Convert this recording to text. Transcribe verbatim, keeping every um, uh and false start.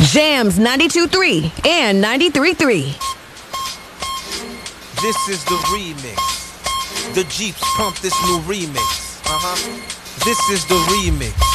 Jams ninety-two point three and ninety-three point three. This is the remix. The Jeeps pump this new remix. Uh-huh. This is the remix.